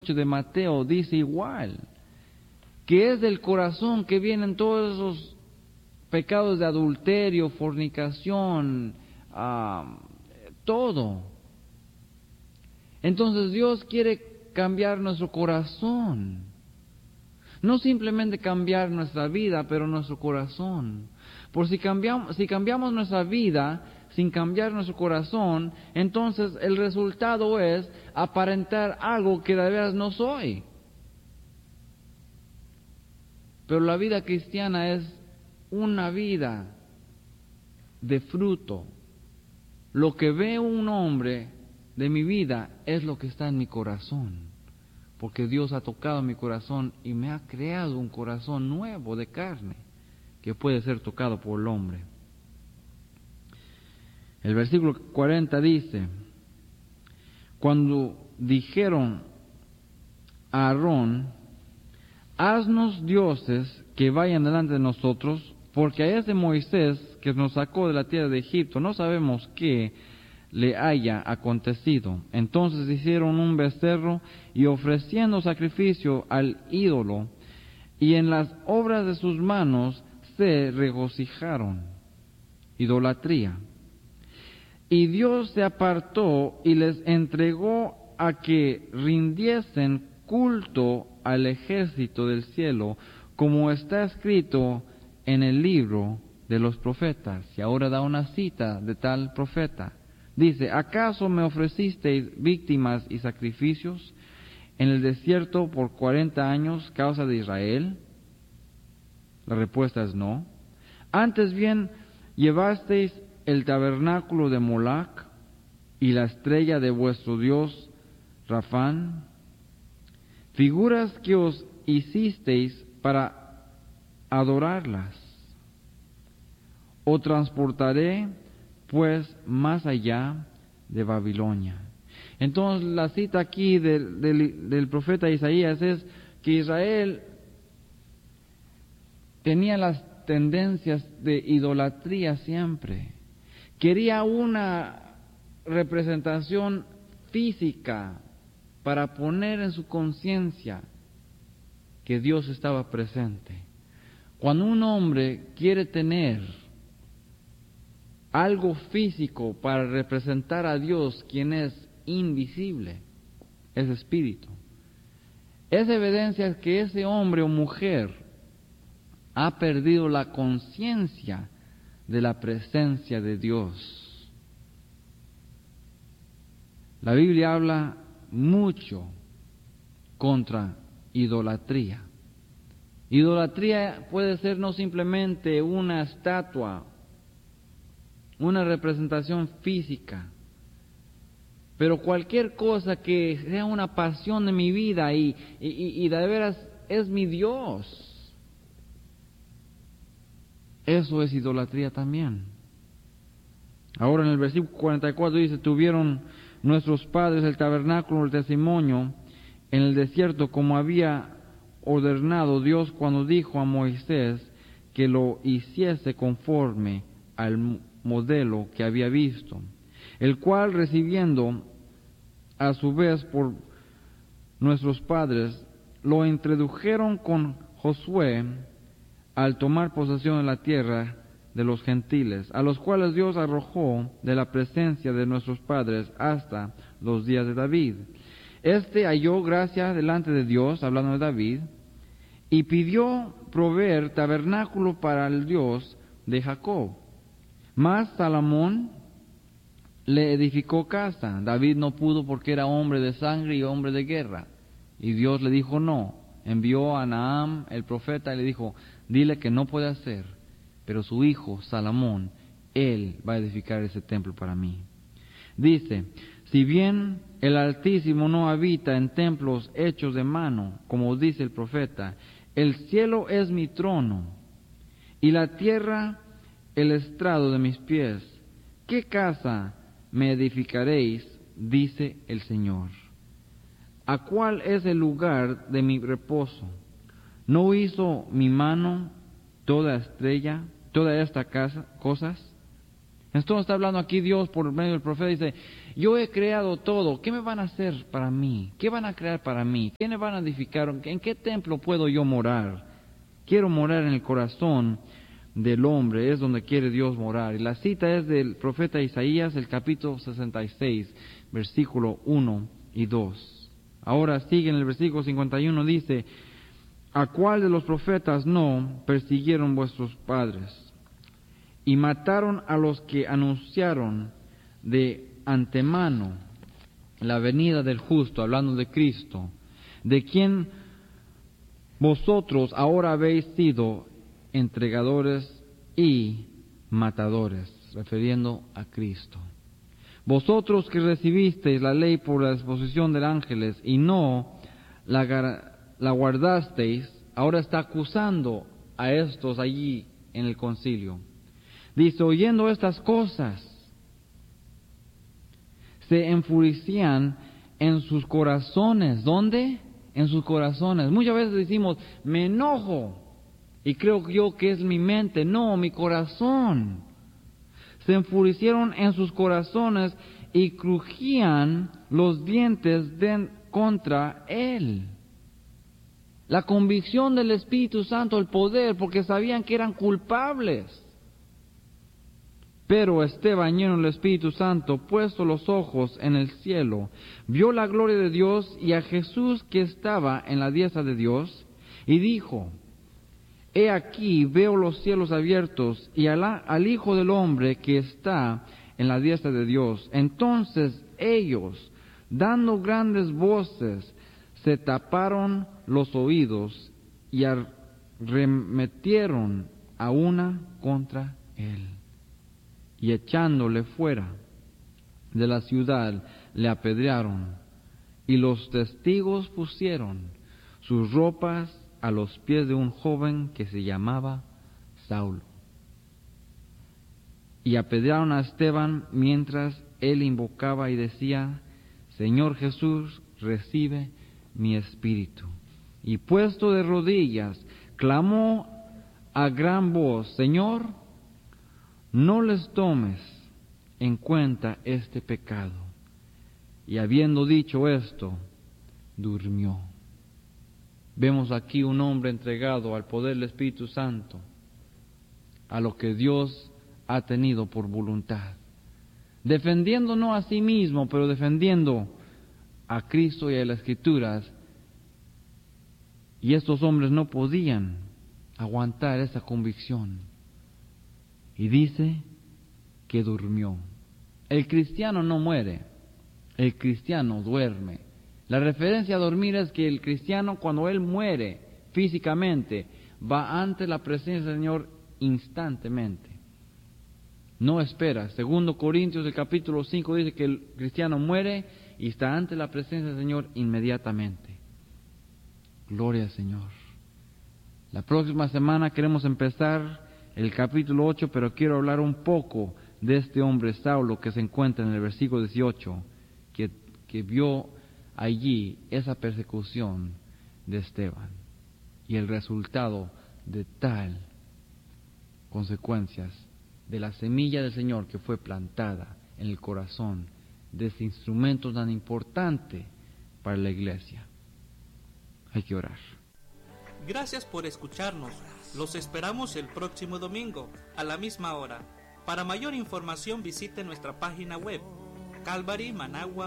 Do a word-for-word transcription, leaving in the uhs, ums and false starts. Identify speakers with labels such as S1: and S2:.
S1: dieciocho de Mateo dice igual, que es del corazón que vienen todos esos pecados de adulterio, fornicación, uh, todo. Entonces Dios quiere cambiar nuestro corazón. No simplemente cambiar nuestra vida, pero nuestro corazón. Por si cambiamos, si cambiamos nuestra vida sin cambiar nuestro corazón, entonces el resultado es aparentar algo que de veras no soy. Pero la vida cristiana es una vida de fruto. Lo que ve un hombre de mi vida es lo que está en mi corazón, porque Dios ha tocado mi corazón y me ha creado un corazón nuevo de carne que puede ser tocado por el hombre. El versículo cuarenta dice: cuando dijeron a Aarón, haznos dioses que vayan delante de nosotros, porque a ese Moisés que nos sacó de la tierra de Egipto no sabemos qué le haya acontecido. Entonces hicieron un becerro y ofreciendo sacrificio al ídolo, y en las obras de sus manos se regocijaron. Idolatría. Y Dios se apartó y les entregó a que rindiesen culto al ejército del cielo, como está escrito en el libro de los profetas. Y ahora da una cita de tal profeta. Dice: ¿acaso me ofrecisteis víctimas y sacrificios en el desierto por cuarenta años, causa de Israel? La respuesta es no. Antes bien, llevasteis el tabernáculo de Moloc y la estrella de vuestro dios Rafán, figuras que os hicisteis para adorarlas. ¿O transportaré pues más allá de Babilonia? Entonces la cita aquí del, del, del profeta Isaías es que Israel tenía las tendencias de idolatría siempre. Quería una representación física para poner en su conciencia que Dios estaba presente. Cuando un hombre quiere tener algo físico para representar a Dios, quien es invisible, es espíritu, es evidencia que ese hombre o mujer ha perdido la conciencia de la presencia de Dios. La Biblia habla mucho contra idolatría. Idolatría puede ser no simplemente una estatua, una representación física, pero cualquier cosa que sea una pasión de mi vida y, y, y de veras es mi Dios. Eso es idolatría también. Ahora en el versículo cuarenta y cuatro dice: tuvieron nuestros padres el tabernáculo del testimonio en el desierto, como había ordenado Dios cuando dijo a Moisés que lo hiciese conforme al modelo que había visto, el cual recibiendo a su vez por nuestros padres, lo introdujeron con Josué al tomar posesión de la tierra de los gentiles, a los cuales Dios arrojó de la presencia de nuestros padres hasta los días de David. Este halló gracia delante de Dios, hablando de David, y pidió proveer tabernáculo para el Dios de Jacob. Mas Salomón le edificó casa. David no pudo porque era hombre de sangre y hombre de guerra. Y Dios le dijo no. Envió a Naam, el profeta, y le dijo: dile que no puede hacer, pero su hijo Salomón, él va a edificar ese templo para mí. Dice: si bien el Altísimo no habita en templos hechos de mano, como dice el profeta, el cielo es mi trono y la tierra el estrado de mis pies. ¿Qué casa me edificaréis? Dice el Señor. ¿A cuál es el lugar de mi reposo? ¿No hizo mi mano toda estrella, toda esta casa, cosas? Entonces está hablando aquí Dios por medio del profeta, dice: yo he creado todo, ¿qué me van a hacer para mí? ¿Qué van a crear para mí? ¿Qué me van a edificar? ¿En qué templo puedo yo morar? Quiero morar en el corazón del hombre, es donde quiere Dios morar. Y la cita es del profeta Isaías, el capítulo sesenta y seis, versículo uno y dos. Ahora sigue en el versículo cincuenta y uno, dice: ¿a cuál de los profetas no persiguieron vuestros padres? Y mataron a los que anunciaron de antemano la venida del justo, hablando de Cristo, de quien vosotros ahora habéis sido entregadores y matadores, refiriendo a Cristo. Vosotros que recibisteis la ley por la disposición de ángeles y no la, la guardasteis, ahora está acusando a estos allí en el concilio. Dice: oyendo estas cosas, se enfurecían en sus corazones. ¿Dónde? En sus corazones. Muchas veces decimos, me enojo, y creo yo que es mi mente. No, mi corazón. Se enfurecieron en sus corazones y crujían los dientes de, contra él. La convicción del Espíritu Santo, el poder, porque sabían que eran culpables. Pero Esteban, lleno del Espíritu Santo, puesto los ojos en el cielo, vio la gloria de Dios y a Jesús que estaba en la diestra de Dios, y dijo: he aquí veo los cielos abiertos y al, al Hijo del Hombre que está en la diestra de Dios. Entonces ellos, dando grandes voces, se taparon los oídos y arremetieron a una contra él. Y echándole fuera de la ciudad, le apedrearon, y los testigos pusieron sus ropas a los pies de un joven que se llamaba Saulo. Y apedrearon a Esteban mientras él invocaba y decía: Señor Jesús, recibe mi espíritu. Y puesto de rodillas, clamó a gran voz: Señor, no les tomes en cuenta este pecado. Y habiendo dicho esto, durmió. Vemos aquí un hombre entregado al poder del Espíritu Santo, a lo que Dios ha tenido por voluntad, defendiendo no a sí mismo, pero defendiendo a Cristo y a las Escrituras. Y estos hombres no podían aguantar esa convicción. Y dice que durmió. El cristiano no muere, el cristiano duerme. La referencia a dormir es que el cristiano, cuando él muere físicamente, va ante la presencia del Señor instantemente. No espera. Segundo Corintios, el capítulo cinco, dice que el cristiano muere y está ante la presencia del Señor inmediatamente. Gloria al Señor. La próxima semana queremos empezar el capítulo ocho, pero quiero hablar un poco de este hombre Saulo que se encuentra en el versículo dieciocho, que, que vio allí esa persecución de Esteban y el resultado de tal consecuencias de la semilla del Señor que fue plantada en el corazón de ese instrumento tan importante para la iglesia. Hay que orar.
S2: Gracias por escucharnos. Los esperamos el próximo domingo a la misma hora. Para mayor información visite nuestra página web calvary managua